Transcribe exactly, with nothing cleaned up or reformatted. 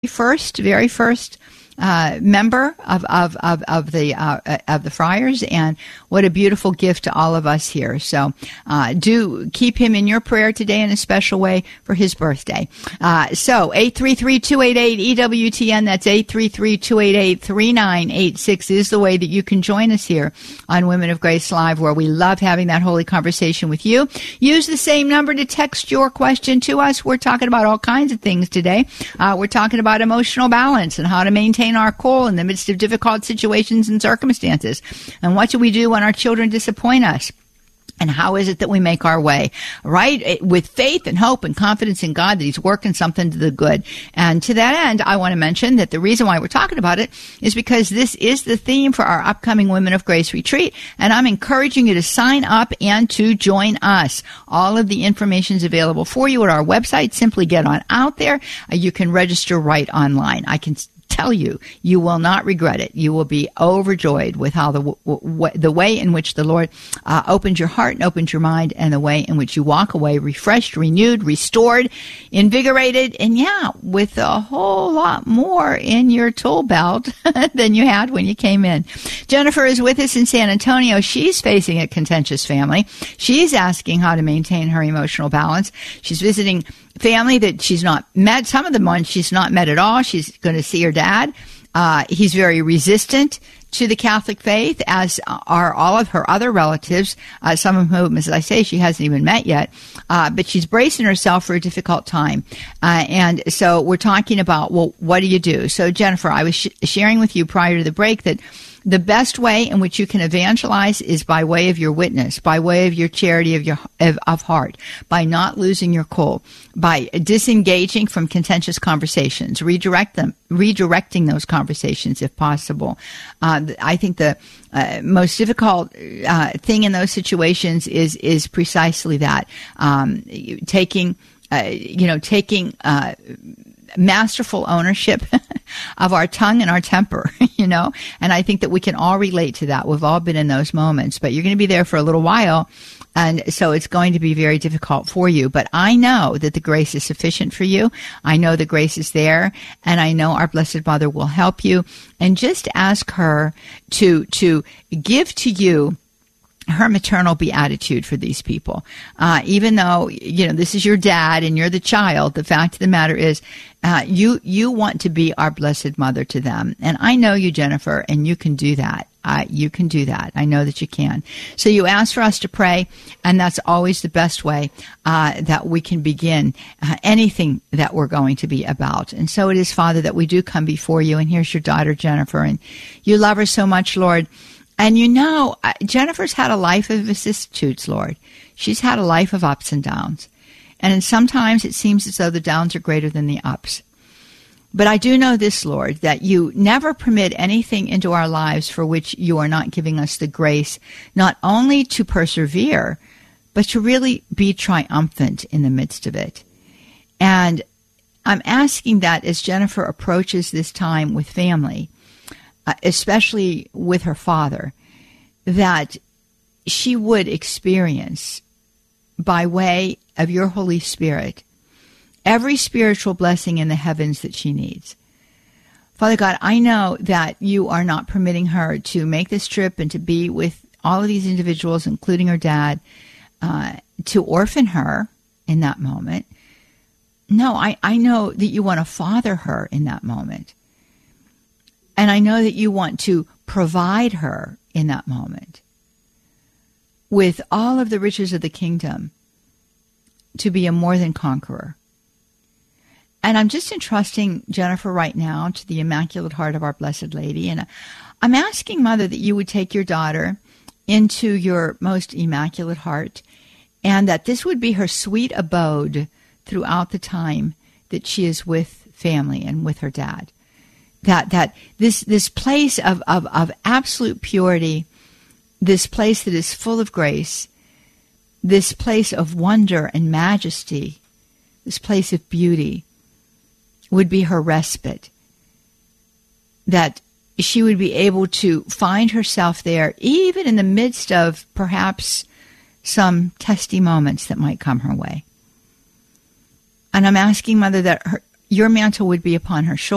first, very first Uh, member of of of, of the uh, of the Friars, and what a beautiful gift to all of us here. So uh, do keep him in your prayer today in a special way for his birthday. Uh, so eight three three, two eight eight, E W T N, that's eight three three, two eight eight, three nine eight six is the way that you can join us here on Women of Grace Live, where we love having that holy conversation with you. Use the same number to text your question to us. We're talking about all kinds of things today. Uh, we're talking about emotional balance and how to maintain our cool in the midst of difficult situations and circumstances. And what do we do when our children disappoint us? And how is it that we make our way, right? With faith and hope and confidence in God that he's working something to the good. And to that end, I want to mention that the reason why we're talking about it is because this is the theme for our upcoming Women of Grace retreat. And I'm encouraging you to sign up and to join us. All of the information is available for you at our website. Simply get on out there. Uh, you can register right online. I can tell you, you will not regret it. You will be overjoyed with how the w- w- the way in which the Lord uh, opened your heart and opened your mind, and the way in which you walk away refreshed, renewed, restored, invigorated, and yeah, with a whole lot more in your tool belt than you had when you came in. Jennifer is with us in San Antonio. She's facing a contentious family. She's asking how to maintain her emotional balance. She's visiting family that she's not met. Some of the ones she's not met at all. She's going to see her dad. Uh, he's very resistant to the Catholic faith, as are all of her other relatives, uh, some of whom, as I say, she hasn't even met yet. Uh, but she's bracing herself for a difficult time. Uh, and so we're talking about, well, what do you do? So, Jennifer, I was sh- sharing with you prior to the break that the best way in which you can evangelize is by way of your witness, by way of your charity of your of, of heart, by not losing your cool, by disengaging from contentious conversations, redirect them, redirecting those conversations if possible. Uh, I think the uh, most difficult uh, thing in those situations is is precisely that, um, taking, uh, you know, taking. Uh, masterful ownership of our tongue and our temper, you know, and I think that we can all relate to that. We've all been in those moments, but you're going to be there for a little while, and so it's going to be very difficult for you. But I know that the grace is sufficient for you. I know the grace is there, and I know our Blessed Mother will help you. And just ask her to to give to you her maternal beatitude for these people. Uh, even though, you know, this is your dad and you're the child, the fact of the matter is, uh, you, you want to be our Blessed Mother to them. And I know you, Jennifer, and you can do that. Uh, you can do that. I know that you can. So you ask for us to pray, and that's always the best way uh, that we can begin uh, anything that we're going to be about. And so it is, Father, that we do come before you, and here's your daughter, Jennifer, and you love her so much, Lord. And you know, Jennifer's had a life of vicissitudes, Lord. She's had a life of ups and downs. And sometimes it seems as though the downs are greater than the ups. But I do know this, Lord, that you never permit anything into our lives for which you are not giving us the grace, not only to persevere, but to really be triumphant in the midst of it. And I'm asking that as Jennifer approaches this time with family, especially with her father, that she would experience, by way of your Holy Spirit, every spiritual blessing in the heavens that she needs. Father God, I know that you are not permitting her to make this trip and to be with all of these individuals, including her dad, uh, to orphan her in that moment. No, I, I know that you want to father her in that moment. And I know that you want to provide her in that moment with all of the riches of the kingdom to be a more than conqueror. And I'm just entrusting Jennifer right now to the Immaculate Heart of our Blessed Lady. And I'm asking, Mother, that you would take your daughter into your most immaculate heart, and that this would be her sweet abode throughout the time that she is with family and with her dad. That that this this place of, of, of absolute purity, this place that is full of grace, this place of wonder and majesty, this place of beauty, would be her respite. That she would be able to find herself there, even in the midst of perhaps some testy moments that might come her way. And I'm asking, Mother, that her, your mantle would be upon her shoulders.